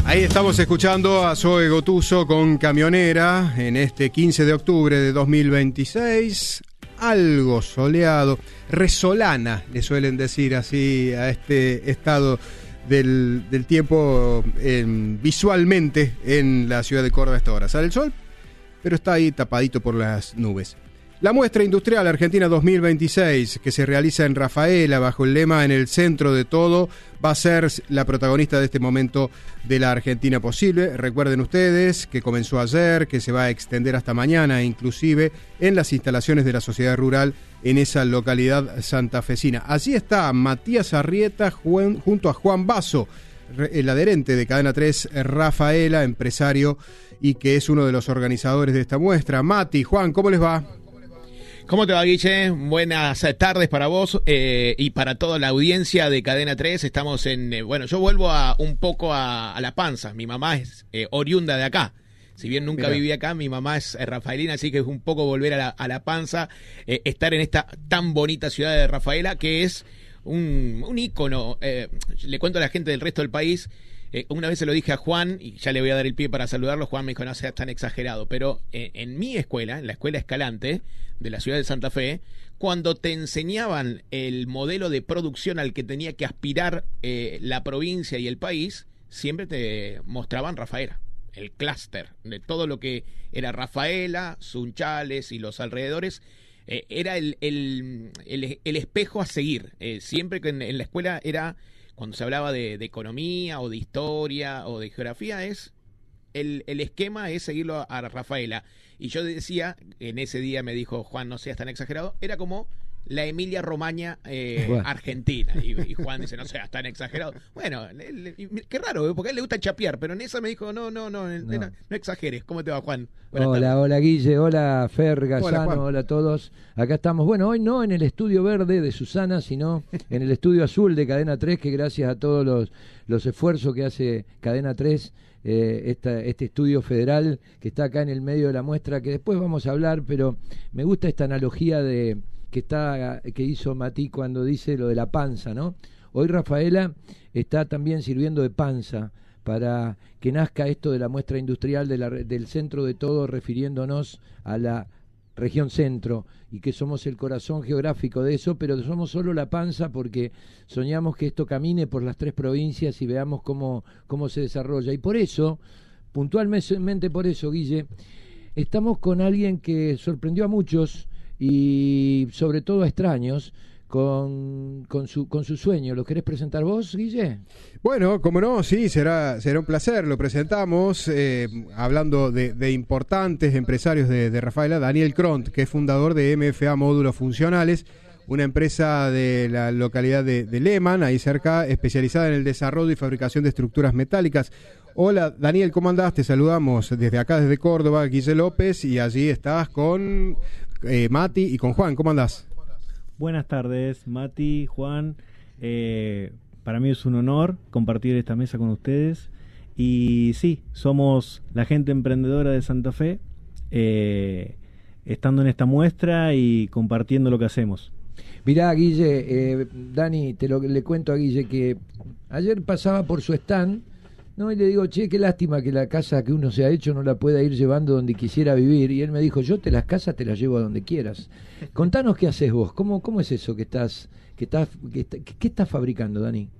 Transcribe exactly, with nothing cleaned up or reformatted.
Ahí estamos escuchando a Zoe Gotuso con Camionera en este quince de octubre de dos mil veintiséis. Algo soleado, resolana, le suelen decir así a este estado del, del tiempo en, visualmente en la ciudad de Córdoba a esta hora. Sale el sol, pero está ahí tapadito por las nubes. La muestra industrial Argentina dos mil veintiséis, que se realiza en Rafaela bajo el lema "En el centro de todo", va a ser la protagonista de este momento de la Argentina posible. Recuerden ustedes que comenzó ayer, que se va a extender hasta mañana, inclusive en las instalaciones de la Sociedad Rural en esa localidad santafesina. Allí está Matías Arrieta Juan, junto a Juan Basso, el adherente de Cadena tres Rafaela, empresario y que es uno de los organizadores de esta muestra. Mati, Juan, ¿cómo les va? ¿Cómo te va, Guille? Buenas tardes para vos eh, y para toda la audiencia de Cadena tres. Estamos en... Eh, bueno, yo vuelvo a, un poco a, a La Panza. Mi mamá es eh, oriunda de acá. Si bien nunca Mirá. viví acá, mi mamá es eh, rafaelina, así que es un poco volver a La, a la Panza, eh, estar en esta tan bonita ciudad de Rafaela, que es un, un ícono. Eh, le cuento a la gente del resto del país. Eh, una vez se lo dije a Juan, y ya le voy a dar el pie para saludarlo. Juan me dijo, no seas tan exagerado, pero eh, en mi escuela, en la escuela Escalante de la ciudad de Santa Fe, cuando te enseñaban el modelo de producción al que tenía que aspirar eh, la provincia y el país, siempre te mostraban Rafaela, el clúster de todo lo que era Rafaela, Sunchales y los alrededores. Eh, era el, el, el, el espejo a seguir. Eh, siempre que en, en la escuela era... Cuando se hablaba de, de economía o de historia o de geografía, es el, el esquema es seguirlo a, a Rafaela. Y yo decía, en ese día me dijo, Juan, no seas tan exagerado, era como la Emilia Romagna eh, bueno. argentina. Y, y Juan dice, no seas tan exagerado. Bueno, le, le, qué raro, porque a él le gusta chapear, pero en esa me dijo, no, no, no, no, no, no exageres. ¿Cómo te va, Juan? Buenas hola, tardes. Hola Guille, hola Fer, Gazano, hola, hola a todos. Acá estamos, bueno, hoy no en el estudio verde de Susana, sino en el estudio azul de Cadena tres, que gracias a todos los, los esfuerzos que hace Cadena tres, eh, esta, este estudio federal que está acá en el medio de la muestra, que después vamos a hablar, pero me gusta esta analogía de que está que hizo Mati cuando dice lo de la panza, ¿no? Hoy Rafaela está también sirviendo de panza para que nazca esto de la muestra industrial de la, del centro de todo, refiriéndonos a la región centro, y que somos el corazón geográfico de eso, pero somos solo la panza porque soñamos que esto camine por las tres provincias y veamos cómo, cómo se desarrolla. Y por eso, puntualmente por eso, Guille, estamos con alguien que sorprendió a muchos y sobre todo a extraños con, con su con su sueño. ¿Lo querés presentar vos, Guille? Bueno, como no, sí, será será un placer. Lo presentamos eh, hablando de, de importantes empresarios de, de Rafaela, Daniel Cront, que es fundador de M F A Módulos Funcionales, una empresa de la localidad de, de Lehmann, ahí cerca, especializada en el desarrollo y fabricación de estructuras metálicas. Hola, Daniel, ¿cómo andás? Te saludamos desde acá, desde Córdoba, Guille López, y allí estás con eh, Mati y con Juan. ¿Cómo andás? Buenas tardes, Mati, Juan. Eh, para mí es un honor compartir esta mesa con ustedes. Y sí, somos la gente emprendedora de Santa Fe, eh, estando en esta muestra y compartiendo lo que hacemos. Mirá, Guille, eh, Dani, te lo le cuento a Guille que ayer pasaba por su stand, ¿no? Y le digo, che, qué lástima que la casa que uno se ha hecho no la pueda ir llevando donde quisiera vivir. Y él me dijo, yo te las casas te las llevo a donde quieras. Contanos qué haces vos, cómo, cómo es eso que estás, que estás, que, que, ¿qué estás fabricando, Dani?